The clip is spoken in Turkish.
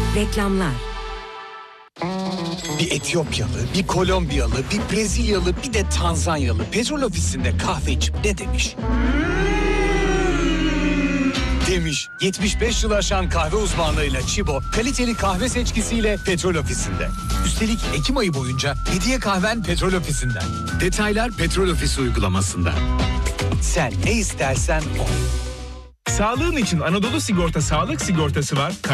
Reklamlar. Bir Etiyopyalı, bir Kolombiyalı, bir Brezilyalı, bir de Tanzanyalı petrol ofisinde kahve içip ne demiş? Demiş, 75 yıl aşan kahve uzmanlığıyla Chibo, kaliteli kahve seçkisiyle petrol ofisinde. Üstelik Ekim ayı boyunca hediye kahven petrol ofisinden. Detaylar petrol ofisi uygulamasında. Sen ne istersen o. Sağlığın için Anadolu Sigorta sağlık sigortası var.